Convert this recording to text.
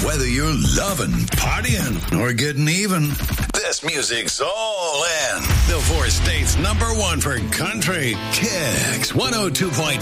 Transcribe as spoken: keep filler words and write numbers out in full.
Whether you're loving, partying, or getting even, this music's all in. The four states number one for country. Kicks one oh two point